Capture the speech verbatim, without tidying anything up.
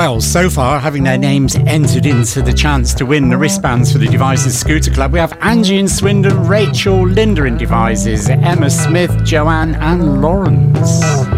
Well, so far, having their names entered into the chance to win the wristbands for the Devizes Scooter Club, we have Angie in Swindon, Rachel, Linda in Devizes, Emma Smith, Joanne and Lawrence.